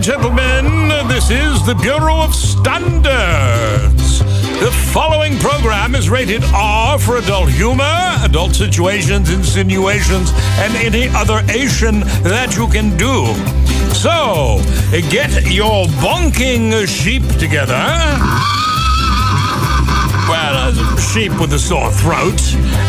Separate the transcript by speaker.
Speaker 1: gentlemen, this is the Bureau of Standards. The following program is rated R for adult humor, adult situations, insinuations, and any other Asian that you can do. So, get your bonking sheep together. Well, a sheep with a sore throat.